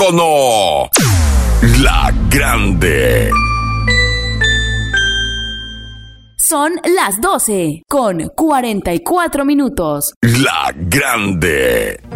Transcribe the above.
teléfono. La Grande. Son las 12 con 44 minutos. La Grande.